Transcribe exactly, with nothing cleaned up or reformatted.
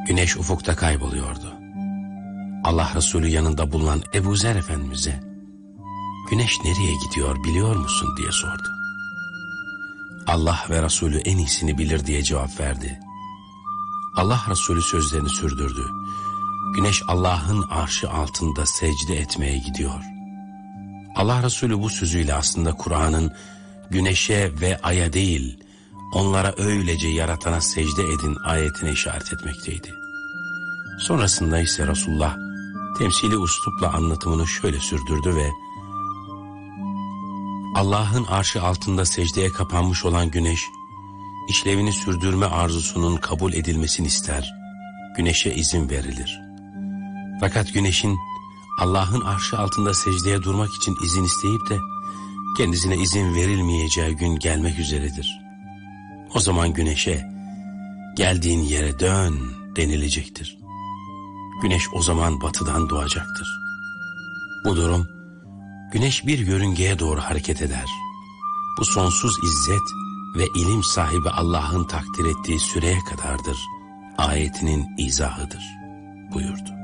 Güneş ufukta kayboluyordu. Allah Resulü yanında bulunan Ebu Zer Efendimiz'e "Güneş nereye gidiyor biliyor musun?" diye sordu. Allah ve Resulü en iyisini bilir diye cevap verdi. Allah Resulü sözlerini sürdürdü. Güneş Allah'ın arşı altında secde etmeye gidiyor. Allah Resulü bu sözüyle aslında Kur'an'ın güneşe ve aya değil, onlara öylece yaratana secde edin ayetine işaret etmekteydi. Sonrasında ise Resulullah temsili üslupla anlatımını şöyle sürdürdü ve Allah'ın arşı altında secdeye kapanmış olan güneş, işlevini sürdürme arzusunun kabul edilmesini ister, güneşe izin verilir. Fakat güneşin Allah'ın arşı altında secdeye durmak için izin isteyip de kendisine izin verilmeyeceği gün gelmek üzeredir. O zaman güneşe geldiğin yere dön denilecektir. Güneş o zaman batıdan doğacaktır. Bu durum güneş bir yörüngeye doğru hareket eder. Bu sonsuz izzet ve ilim sahibi Allah'ın takdir ettiği süreye kadardır ayetinin izahıdır buyurdu.